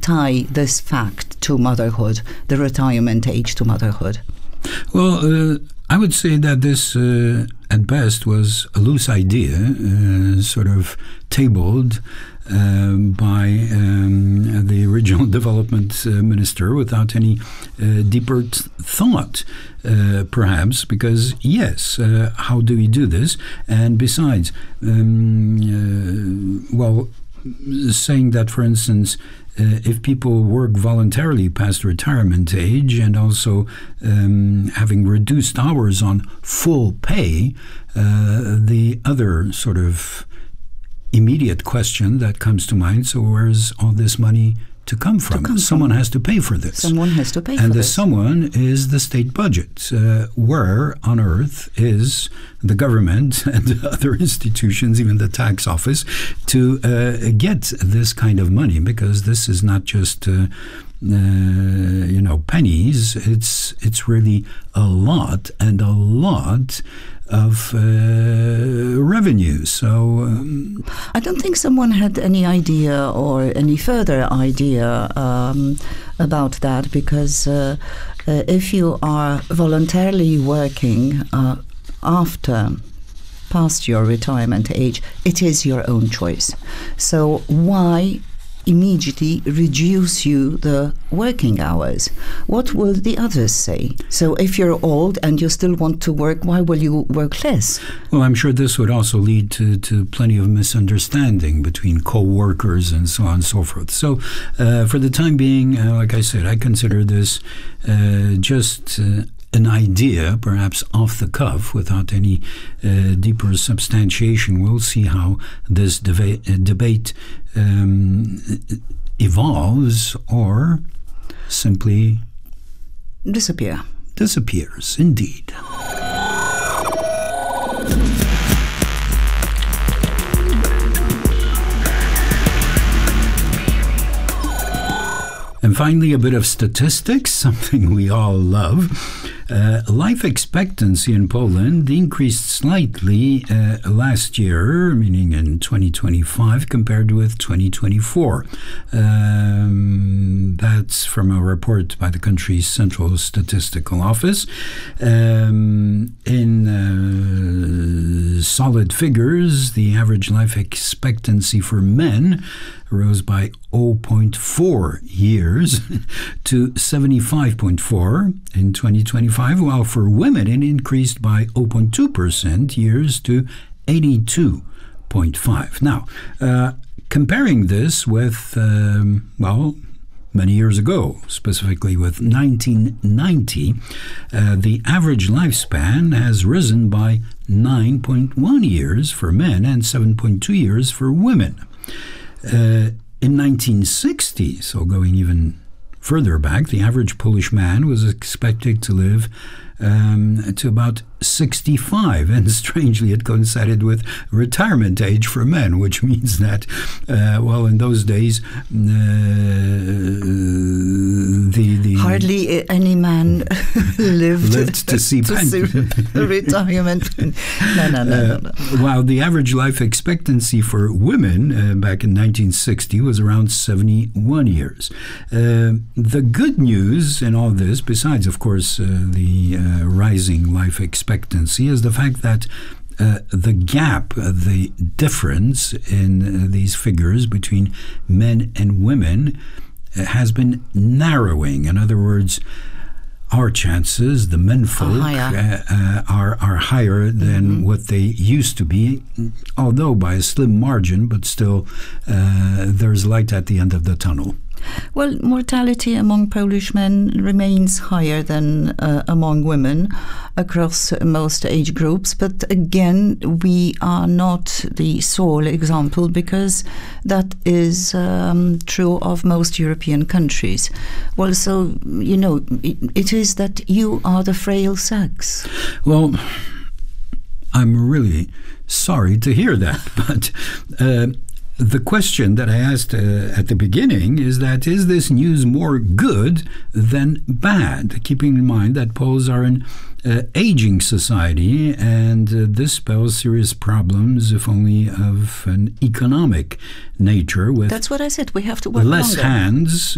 tie this fact to motherhood, the retirement age to motherhood? Well, I would say that this, at best, was a loose idea, sort of tabled by the original development minister without any deeper thought, perhaps, because, yes, how do we do this? And besides, saying that, for instance, if people work voluntarily past retirement age and also having reduced hours on full pay, the other sort of immediate question that comes to mind, so where's all this money to come from? Someone has to pay for this. Someone has to pay for this. And the someone is the state budget. Where on earth is the government and the other institutions, even the tax office, to get this kind of money? Because this is not just pennies. It's really a lot and a lot of revenue. So I don't think someone had any idea or any further idea about that, because if you are voluntarily working past your retirement age, it is your own choice. So why immediately reduce you the working hours? What will the others say? So if you're old and you still want to work, why will you work less? Well, I'm sure this would also lead to plenty of misunderstanding between co-workers and so on and so forth. So for the time being, like I said, I consider this just an idea, perhaps off the cuff, without any deeper substantiation. We'll see how this debate evolves or simply disappears, indeed. And finally, a bit of statistics, something we all love. Life expectancy in Poland increased slightly last year, meaning in 2025, compared with 2024. That's from a report by the country's Central Statistical Office. In solid figures, the average life expectancy for men rose by 0.4 years to 75.4 in 2025, while for women it increased by 0.2% years to 82.5. Now, comparing this with, many years ago, specifically with 1990, the average lifespan has risen by 9.1 years for men and 7.2 years for women. In 1960, so going even further back, the average Polish man was expected to live to about 65, and strangely it coincided with retirement age for men, which means that, in those days, hardly any man lived to see retirement. No. While the average life expectancy for women back in 1960 was around 71 years. The good news in all this, besides, of course, the rising life expectancy, is the fact that the gap, the difference in these figures between men and women has been narrowing. In other words, our chances, the menfolk, are higher than what they used to be, although by a slim margin, but still there's light at the end of the tunnel. Well, mortality among Polish men remains higher than among women across most age groups. But again, we are not the sole example, because that is true of most European countries. Well, so, it is that you are the frail sex. Well, I'm really sorry to hear that, but the question that I asked at the beginning is this news more good than bad? Keeping in mind that Poles are an aging society, and this spells serious problems, if only of an economic nature. With that's what I said. We have to work less longer. hands